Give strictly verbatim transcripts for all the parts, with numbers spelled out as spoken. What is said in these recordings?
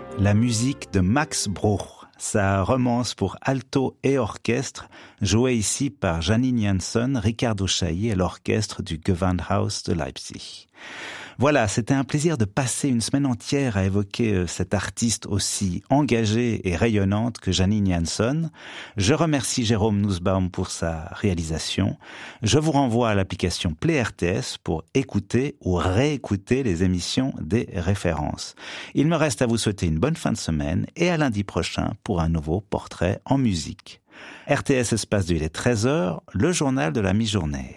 la musique de Max Bruch, sa romance pour alto et orchestre, jouée ici par Janine Janson, Ricardo Chailly et l'orchestre du Gewandhaus de Leipzig. Voilà, c'était un plaisir de passer une semaine entière à évoquer cette artiste aussi engagée et rayonnante que Janine Janson. Je remercie Jérôme Nussbaum pour sa réalisation. Je vous renvoie à l'application Play R T S pour écouter ou réécouter les émissions des références. Il me reste à vous souhaiter une bonne fin de semaine et à lundi prochain pour un nouveau portrait en musique. R T S Espace deux, il est treize heures, le journal de la mi-journée.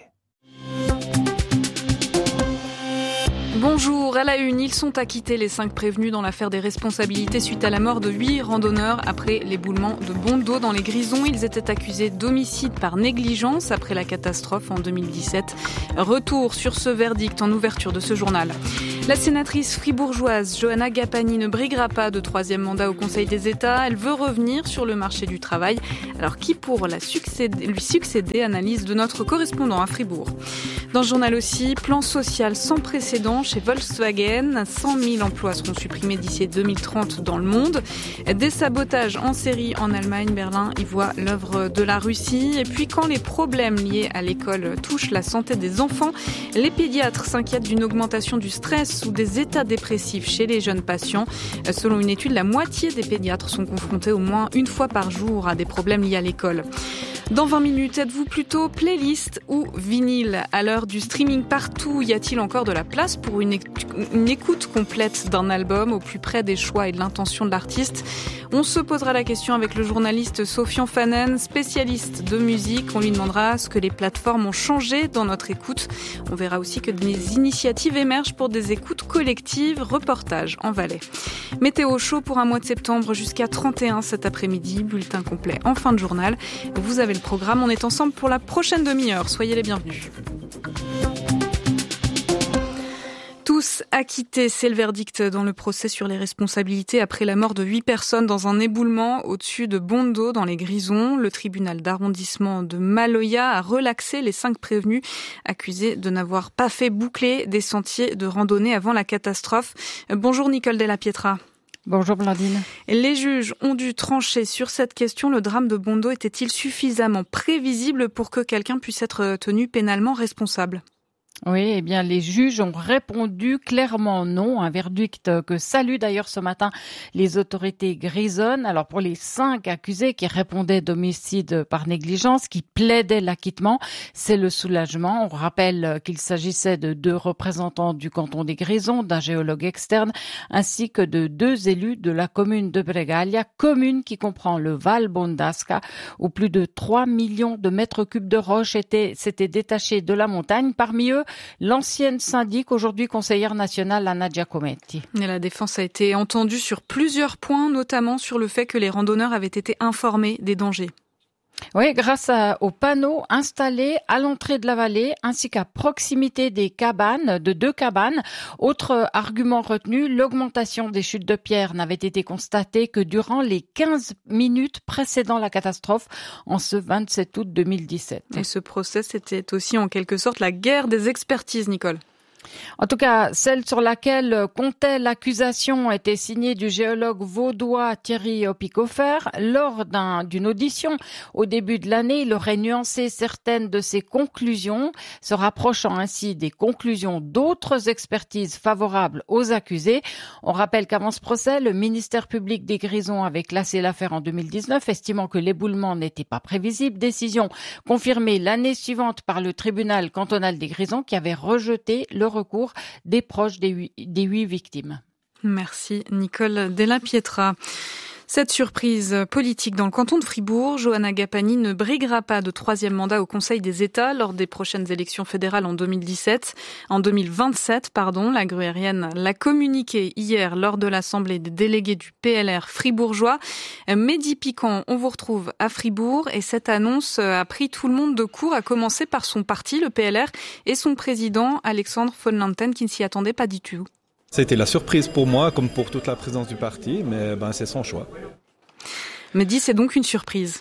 Bonjour, à la une, ils sont acquittés les cinq prévenus dans l'affaire des responsabilités suite à la mort de huit randonneurs après l'éboulement de Bondo dans les Grisons. Ils étaient accusés d'homicide par négligence après la catastrophe en deux mille dix-sept. Retour sur ce verdict en ouverture de ce journal. La sénatrice fribourgeoise Johanna Gapani ne briguera pas de troisième mandat au Conseil des États. Elle veut revenir sur le marché du travail. Alors qui pour la succéder, lui succéder? Analyse de notre correspondant à Fribourg. Dans le journal aussi, plan social sans précédent chez Volkswagen. cent mille emplois seront supprimés d'ici deux mille trente dans le monde. Des sabotages en série en Allemagne. Berlin y voit l'œuvre de la Russie. Et puis quand les problèmes liés à l'école touchent la santé des enfants, les pédiatres s'inquiètent d'une augmentation du stress ou des états dépressifs chez les jeunes patients. Selon une étude, la moitié des pédiatres sont confrontés au moins une fois par jour à des problèmes liés à l'école. Dans vingt minutes, êtes-vous plutôt playlist ou vinyle? À l'heure du streaming partout, y a-t-il encore de la place pour une, éc- une écoute complète d'un album au plus près des choix et de l'intention de l'artiste? On se posera la question avec le journaliste Sofian Fanen, spécialiste de musique. On lui demandera ce que les plateformes ont changé dans notre écoute. On verra aussi que des initiatives émergent pour des écoutes collectives. Reportage en Valais. Météo chaud pour un mois de septembre jusqu'à trente et un cet après-midi. Bulletin complet en fin de journal. Vous avez le programme. On est ensemble pour la prochaine demi-heure. Soyez les bienvenus. Tous acquittés, c'est le verdict dans le procès sur les responsabilités après la mort de huit personnes dans un éboulement au-dessus de Bondo dans les Grisons. Le tribunal d'arrondissement de Maloya a relaxé les cinq prévenus accusés de n'avoir pas fait boucler des sentiers de randonnée avant la catastrophe. Bonjour Nicole Della Pietra. Bonjour Blandine. Les juges ont dû trancher sur cette question. Le drame de Bondo était-il suffisamment prévisible pour que quelqu'un puisse être tenu pénalement responsable ? Oui, eh bien, les juges ont répondu clairement non, un verdict que saluent d'ailleurs ce matin les autorités grisonnes. Alors, pour les cinq accusés qui répondaient d'homicide par négligence, qui plaidaient l'acquittement, c'est le soulagement. On rappelle qu'il s'agissait de deux représentants du canton des Grisons, d'un géologue externe, ainsi que de deux élus de la commune de Bregaglia, commune qui comprend le Val Bondasca, où plus de trois millions de mètres cubes de roches étaient, s'étaient détachés de la montagne. Parmi eux, l'ancienne syndic, aujourd'hui conseillère nationale, Anna Giacometti. Et la défense a été entendue sur plusieurs points, notamment sur le fait que les randonneurs avaient été informés des dangers. Oui, grâce à, aux panneaux installés à l'entrée de la vallée ainsi qu'à proximité des cabanes, de deux cabanes. Autre argument retenu, l'augmentation des chutes de pierre n'avait été constatée que durant les quinze minutes précédant la catastrophe en ce vingt-sept août deux mille dix-sept. Et ce procès, c'était aussi en quelque sorte la guerre des expertises, Nicole. En tout cas, celle sur laquelle comptait l'accusation était signée du géologue vaudois Thierry Opicofer. Lors d'un, d'une audition au début de l'année, il aurait nuancé certaines de ses conclusions, se rapprochant ainsi des conclusions d'autres expertises favorables aux accusés. On rappelle qu'avant ce procès, le ministère public des Grisons avait classé l'affaire en deux mille dix-neuf, estimant que l'éboulement n'était pas prévisible. Décision confirmée l'année suivante par le tribunal cantonal des Grisons qui avait rejeté le recours des proches des huit, des huit victimes. Merci Nicole Della Pietra. Cette surprise politique dans le canton de Fribourg, Johanna Gapani ne briguera pas de troisième mandat au Conseil des États lors des prochaines élections fédérales en deux mille dix-sept. En deux mille vingt-sept, pardon, la gruérienne l'a communiqué hier lors de l'Assemblée des délégués du P L R fribourgeois. Mehdi Piquant, on vous retrouve à Fribourg et cette annonce a pris tout le monde de court, à commencer par son parti, le P L R, et son président Alexandre von Lanten qui ne s'y attendait pas du tout. C'était la surprise pour moi, comme pour toute la présidence du parti, mais ben, c'est son choix. Mehdi, c'est donc une surprise.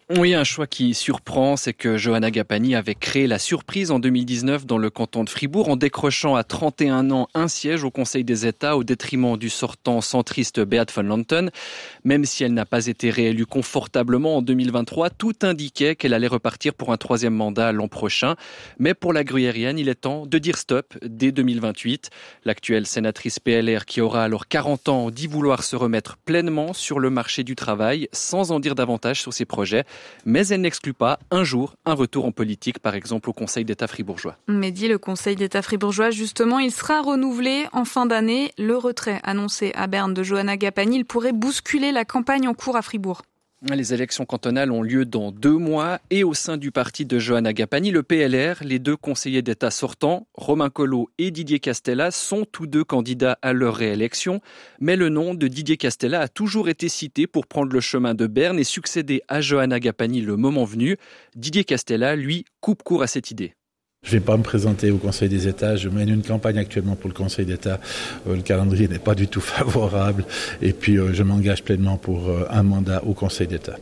Oui, un choix qui surprend, c'est que Johanna Gapani avait créé la surprise en deux mille dix-neuf dans le canton de Fribourg en décrochant à trente et un ans un siège au Conseil des États au détriment du sortant centriste Beat van Lanten. Même si elle n'a pas été réélue confortablement en deux mille vingt-trois, tout indiquait qu'elle allait repartir pour un troisième mandat l'an prochain. Mais pour la gruyérienne, il est temps de dire stop dès deux mille vingt-huit. L'actuelle sénatrice P L R, qui aura alors quarante ans, dit vouloir se remettre pleinement sur le marché du travail sans en dire davantage sur ses projets. Mais elle n'exclut pas un jour un retour en politique, par exemple au Conseil d'État fribourgeois. Mais dit le Conseil d'État fribourgeois, justement, il sera renouvelé en fin d'année. Le retrait annoncé à Berne de Johanna Gapani, il pourrait bousculer la campagne en cours à Fribourg. Les élections cantonales ont lieu dans deux mois et au sein du parti de Johanna Gapani, le P L R, les deux conseillers d'État sortants, Romain Collot et Didier Castella, sont tous deux candidats à leur réélection. Mais le nom de Didier Castella a toujours été cité pour prendre le chemin de Berne et succéder à Johanna Gapani le moment venu. Didier Castella, lui, coupe court à cette idée. Je ne vais pas me présenter au Conseil des États. Je mène une campagne actuellement pour le Conseil d'État. Euh, le calendrier n'est pas du tout favorable. Et puis, euh, je m'engage pleinement pour euh, un mandat au Conseil d'État.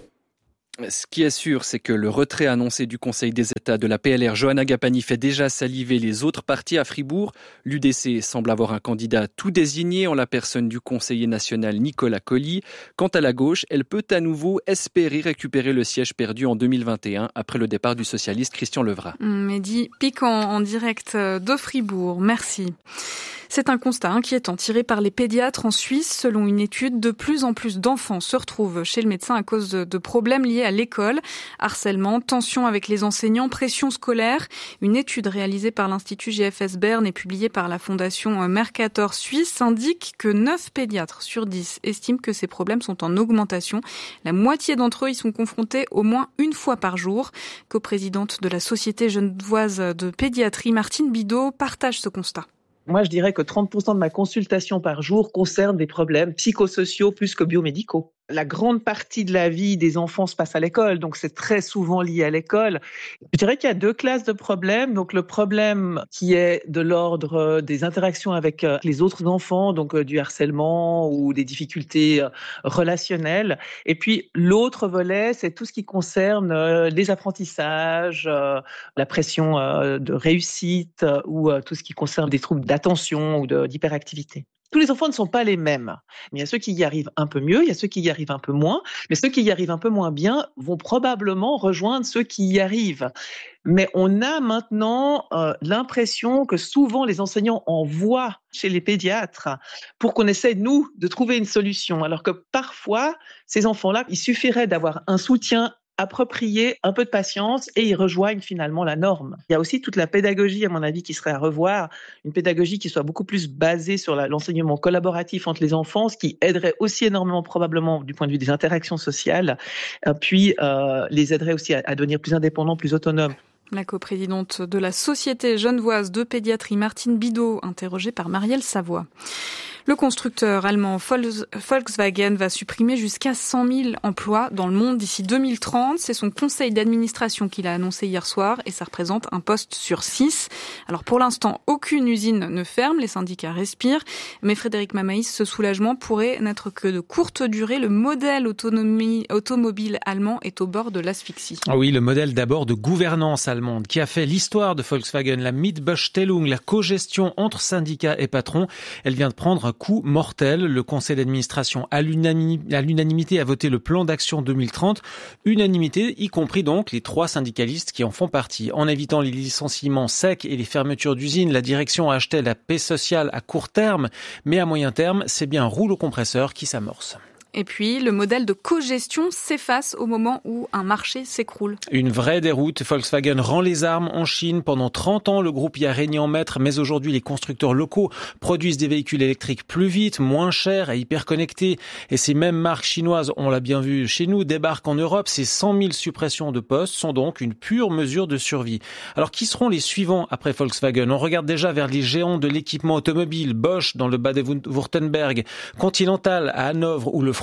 Ce qui est sûr, c'est que le retrait annoncé du Conseil des États de la P L R, Johanna Gapani, fait déjà saliver les autres partis à Fribourg. L'U D C semble avoir un candidat tout désigné en la personne du conseiller national Nicolas Colli. Quant à la gauche, elle peut à nouveau espérer récupérer le siège perdu en deux mille vingt et un après le départ du socialiste Christian Levrat. Mehdi piquant en direct de Fribourg. Merci. C'est un constat inquiétant tiré par les pédiatres en Suisse. Selon une étude, de plus en plus d'enfants se retrouvent chez le médecin à cause de problèmes liés à l'école. Harcèlement, tensions avec les enseignants, pression scolaire. Une étude réalisée par l'Institut G F S Berne et publiée par la fondation Mercator Suisse indique que neuf pédiatres sur dix estiment que ces problèmes sont en augmentation. La moitié d'entre eux y sont confrontés au moins une fois par jour. Coprésidente de la Société genevoise de pédiatrie, Martine Bidot partage ce constat. Moi, je dirais que trente pour cent de ma consultation par jour concerne des problèmes psychosociaux plus que biomédicaux. La grande partie de la vie des enfants se passe à l'école, donc c'est très souvent lié à l'école. Je dirais qu'il y a deux classes de problèmes. Donc le problème qui est de l'ordre des interactions avec les autres enfants, donc du harcèlement ou des difficultés relationnelles. Et puis l'autre volet, c'est tout ce qui concerne les apprentissages, la pression de réussite ou tout ce qui concerne des troubles d'attention ou de, d'hyperactivité. Tous les enfants ne sont pas les mêmes. Il y a ceux qui y arrivent un peu mieux, il y a ceux qui y arrivent un peu moins, mais ceux qui y arrivent un peu moins bien vont probablement rejoindre ceux qui y arrivent. Mais on a maintenant euh, l'impression que souvent les enseignants envoient chez les pédiatres pour qu'on essaie, nous, de trouver une solution. Alors que parfois, ces enfants-là, il suffirait d'avoir un soutien approprié, un peu de patience et ils rejoignent finalement la norme. Il y a aussi toute la pédagogie, à mon avis, qui serait à revoir, une pédagogie qui soit beaucoup plus basée sur la, l'enseignement collaboratif entre les enfants, ce qui aiderait aussi énormément probablement du point de vue des interactions sociales, puis euh, les aiderait aussi à, à devenir plus indépendants, plus autonomes. La coprésidente de la Société genevoise de pédiatrie, Martine Bidot, interrogée par Marielle Savoie. Le constructeur allemand Volkswagen va supprimer jusqu'à cent mille emplois dans le monde d'ici deux mille trente. C'est son conseil d'administration qui l'a annoncé hier soir et ça représente un poste sur six. Alors pour l'instant, aucune usine ne ferme, les syndicats respirent. Mais Frédéric Mamaïs, ce soulagement pourrait n'être que de courte durée. Le modèle autonomie, automobile allemand est au bord de l'asphyxie. Ah oui, le modèle d'abord de gouvernance allemande qui a fait l'histoire de Volkswagen, la Mitbestimmung, la cogestion entre syndicats et patrons. Elle vient de prendre un coup mortel. Le conseil d'administration à l'unanimité a voté le plan d'action deux mille trente. Unanimité, y compris donc les trois syndicalistes qui en font partie. En évitant les licenciements secs et les fermetures d'usines, la direction a acheté la paix sociale à court terme, mais à moyen terme, c'est bien un rouleau compresseur qui s'amorce. Et puis, le modèle de cogestion s'efface au moment où un marché s'écroule. Une vraie déroute. Volkswagen rend les armes en Chine. Pendant trente ans, le groupe y a régné en maître, mais aujourd'hui, les constructeurs locaux produisent des véhicules électriques plus vite, moins chers et hyper connectés. Et ces mêmes marques chinoises, on l'a bien vu chez nous, débarquent en Europe. Ces cent mille suppressions de postes sont donc une pure mesure de survie. Alors, qui seront les suivants après Volkswagen? On regarde déjà vers les géants de l'équipement automobile. Bosch dans le Bade-Württemberg, Continental à Hanovre ou le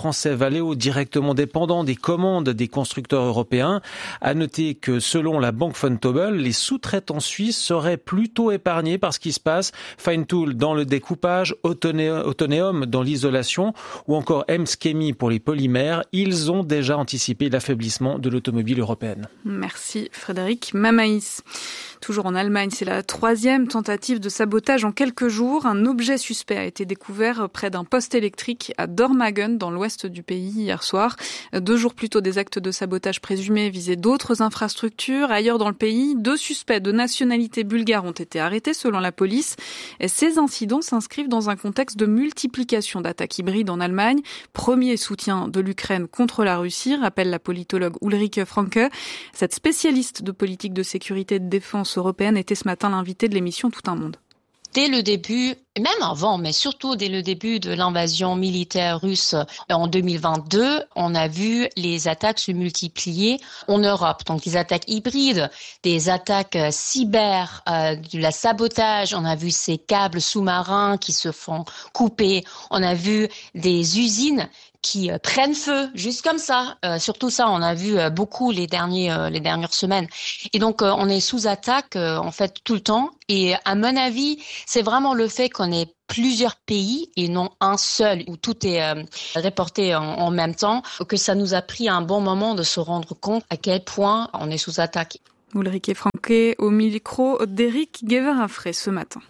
français Valeo, directement dépendant des commandes des constructeurs européens. À noter que selon la banque Vontobel, les sous-traitants suisses seraient plutôt épargnés par ce qui se passe. Feintool dans le découpage, Autoneum dans l'isolation ou encore M-Schemi pour les polymères. Ils ont déjà anticipé l'affaiblissement de l'automobile européenne. Merci Frédéric Mamaïs. Toujours en Allemagne, c'est la troisième tentative de sabotage en quelques jours. Un objet suspect a été découvert près d'un poste électrique à Dormagen, dans l'ouest du pays, hier soir. Deux jours plus tôt, des actes de sabotage présumés visaient d'autres infrastructures. Ailleurs dans le pays, deux suspects de nationalité bulgare ont été arrêtés selon la police. Et ces incidents s'inscrivent dans un contexte de multiplication d'attaques hybrides en Allemagne. Premier soutien de l'Ukraine contre la Russie, rappelle la politologue Ulrike Franke. Cette spécialiste de politique de sécurité et de défense européenne était ce matin l'invitée de l'émission Tout un monde. Dès le début, et même avant, mais surtout dès le début de l'invasion militaire russe en deux mille vingt-deux, on a vu les attaques se multiplier en Europe. Donc des attaques hybrides, des attaques cyber, euh, de la sabotage. On a vu ces câbles sous-marins qui se font couper. On a vu des usines qui euh, prennent feu, juste comme ça. Euh, surtout ça, on a vu euh, beaucoup les derniers, euh, les dernières semaines. Et donc, euh, on est sous attaque, euh, en fait, tout le temps. Et à mon avis, c'est vraiment le fait qu'on ait plusieurs pays et non un seul où tout est euh, reporté en, en même temps, que ça nous a pris un bon moment de se rendre compte à quel point on est sous attaque. Ulrike Franke au micro d'Éric Guévin-Affray ce matin.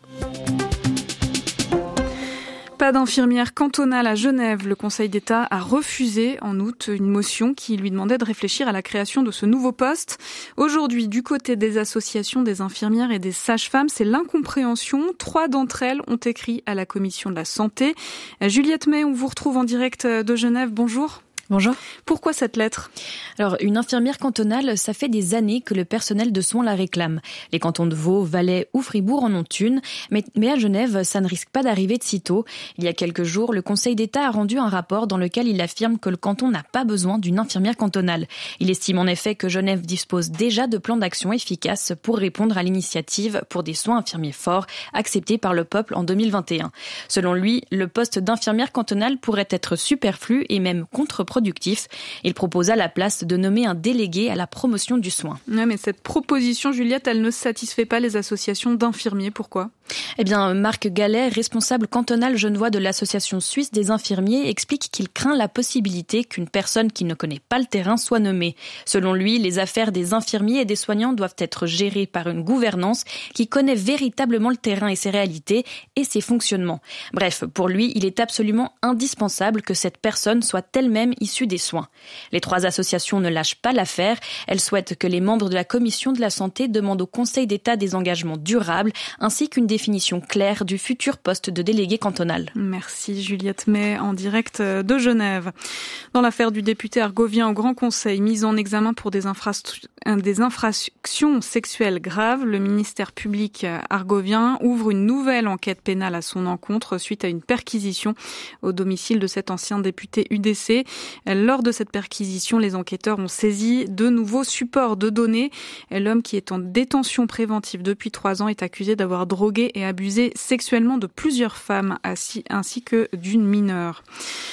Pas d'infirmière cantonale à Genève. Le Conseil d'État a refusé en août une motion qui lui demandait de réfléchir à la création de ce nouveau poste. Aujourd'hui, du côté des associations des infirmières et des sages-femmes, c'est l'incompréhension. Trois d'entre elles ont écrit à la Commission de la Santé. Juliette May, on vous retrouve en direct de Genève. Bonjour. Bonjour. Pourquoi cette lettre ? Alors, une infirmière cantonale, ça fait des années que le personnel de soins la réclame. Les cantons de Vaud, Valais ou Fribourg en ont une, mais, mais à Genève, ça ne risque pas d'arriver de sitôt. Il y a quelques jours, le Conseil d'État a rendu un rapport dans lequel il affirme que le canton n'a pas besoin d'une infirmière cantonale. Il estime en effet que Genève dispose déjà de plans d'action efficaces pour répondre à l'initiative pour des soins infirmiers forts acceptés par le peuple en deux mille vingt et un. Selon lui, le poste d'infirmière cantonale pourrait être superflu et même contre-productif. Il propose à la place de nommer un délégué à la promotion du soin. Ouais, mais cette proposition, Juliette, elle ne satisfait pas les associations d'infirmiers. Pourquoi ? Eh bien, Marc Gallet, responsable cantonal genevois de l'association suisse des infirmiers, explique qu'il craint la possibilité qu'une personne qui ne connaît pas le terrain soit nommée. Selon lui, les affaires des infirmiers et des soignants doivent être gérées par une gouvernance qui connaît véritablement le terrain et ses réalités et ses fonctionnements. Bref, pour lui, il est absolument indispensable que cette personne soit elle-même issue des soins. Les trois associations ne lâchent pas l'affaire. Elles souhaitent que les membres de la Commission de la Santé demandent au Conseil d'État des engagements durables ainsi qu'une définition claire du futur poste de délégué cantonal. Merci Juliette May en direct de Genève. Dans l'affaire du député argovien au Grand Conseil, mis en examen pour des, infrastru- des infractions sexuelles graves, le ministère public argovien ouvre une nouvelle enquête pénale à son encontre suite à une perquisition au domicile de cet ancien député U D C. Lors de cette perquisition, les enquêteurs ont saisi de nouveaux supports de données. L'homme qui est en détention préventive depuis trois ans est accusé d'avoir drogué et abusé sexuellement de plusieurs femmes ainsi que d'une mineure.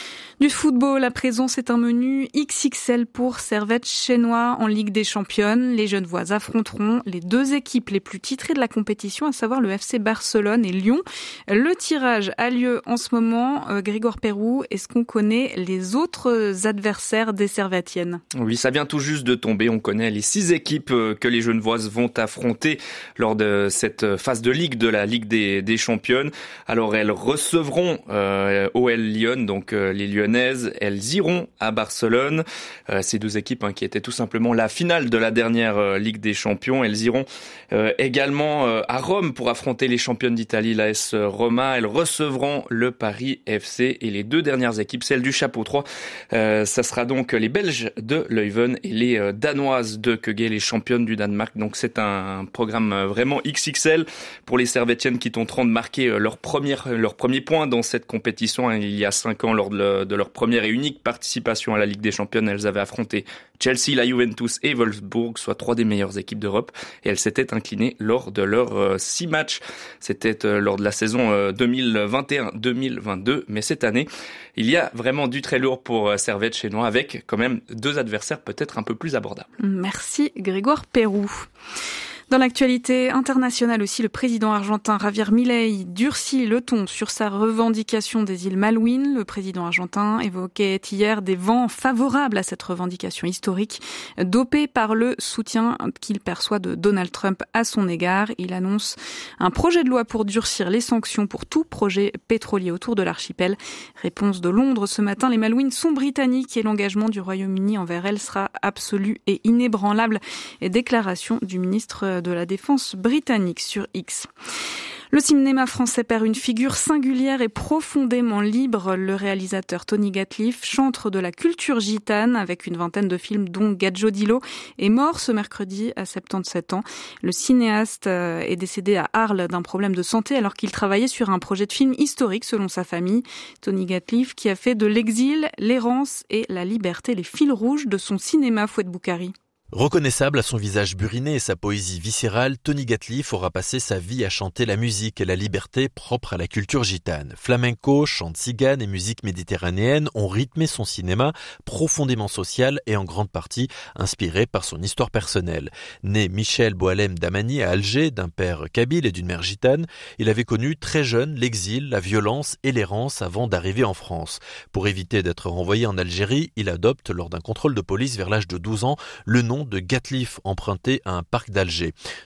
Du football à présent, c'est un menu X X L pour Servette Chenois en Ligue des Championnes. Les Genevois affronteront les deux équipes les plus titrées de la compétition, à savoir le F C Barcelone et Lyon. Le tirage a lieu en ce moment. Euh, Grégor Perrou, est-ce qu'on connaît les autres adversaires des Servettiennes ? Oui, ça vient tout juste de tomber. On connaît les six équipes que les Genevoises vont affronter lors de cette phase de Ligue de la Ligue des, des Championnes. Alors, elles recevront euh, O L Lyon, donc euh, les Lyonnais. Elles iront à Barcelone. Euh, ces deux équipes hein, qui étaient tout simplement la finale de la dernière euh, Ligue des Champions. Elles iront euh, également euh, à Rome pour affronter les championnes d'Italie, l'A S Roma. Elles recevront le Paris F C et les deux dernières équipes, celles du chapeau trois. Euh, ça sera donc les Belges de Leuven et les euh, Danoises de Køge, les championnes du Danemark. Donc c'est un programme vraiment X X L pour les Servettiennes qui tenteront de marquer leur, première, leur premier point dans cette compétition hein, il y a cinq ans lors de, de leur première et unique participation à la Ligue des Champions, elles avaient affronté Chelsea, la Juventus et Wolfsburg, soit trois des meilleures équipes d'Europe, et elles s'étaient inclinées lors de leurs euh, six matchs. C'était euh, lors de la saison euh, deux mille vingt et un deux mille vingt-deux, mais cette année, il y a vraiment du très lourd pour euh, Servette chénois, avec quand même deux adversaires peut-être un peu plus abordables. Merci Grégoire Pérou. Dans l'actualité internationale aussi, le président argentin Javier Milei durcit le ton sur sa revendication des îles Malouines. Le président argentin évoquait hier des vents favorables à cette revendication historique, dopée par le soutien qu'il perçoit de Donald Trump à son égard. Il annonce un projet de loi pour durcir les sanctions pour tout projet pétrolier autour de l'archipel. Réponse de Londres ce matin, les Malouines sont britanniques et l'engagement du Royaume-Uni envers elles sera absolu et inébranlable. Et déclaration du ministre de la Défense britannique sur X. Le cinéma français perd une figure singulière et profondément libre. Le réalisateur Tony Gatliff, chantre de la culture gitane avec une vingtaine de films dont Gadjodilo, est mort ce mercredi à soixante-dix-sept ans. Le cinéaste est décédé à Arles d'un problème de santé alors qu'il travaillait sur un projet de film historique selon sa famille. Tony Gatliff qui a fait de l'exil, l'errance et la liberté les fils rouges de son cinéma. Fouad Boukari. Reconnaissable à son visage buriné et sa poésie viscérale, Tony Gatliff aura passé sa vie à chanter la musique et la liberté propre à la culture gitane. Flamenco, chant tzigane et musique méditerranéenne ont rythmé son cinéma, profondément social et en grande partie inspiré par son histoire personnelle. Né Michel Boalem Damani à Alger, d'un père kabyle et d'une mère gitane, il avait connu très jeune l'exil, la violence et l'errance avant d'arriver en France. Pour éviter d'être renvoyé en Algérie, il adopte, lors d'un contrôle de police vers l'âge de douze ans, le nom de Gatliff emprunté à un parc d'Alger.